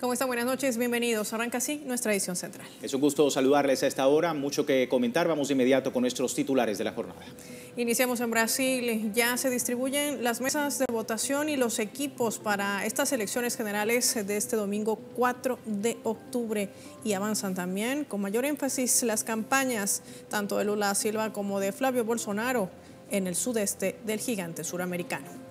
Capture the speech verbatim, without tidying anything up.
¿Cómo están? Buenas noches, bienvenidos. Arranca así nuestra edición central. Es un gusto saludarles a esta hora, mucho que comentar. Vamos de inmediato con nuestros titulares de la jornada. Iniciamos en Brasil. Ya se distribuyen las mesas de votación y los equipos para estas elecciones generales de este domingo cuatro de octubre. Y avanzan también con mayor énfasis las campañas tanto de Lula da Silva como de Flavio Bolsonaro en el sudeste del gigante suramericano.